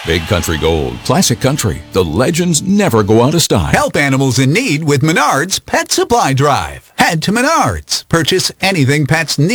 Big Country Gold. Classic Country. The legends never go out of style. Help animals in need with Menards Pet Supply Drive. Head to Menards. Purchase anything pets need.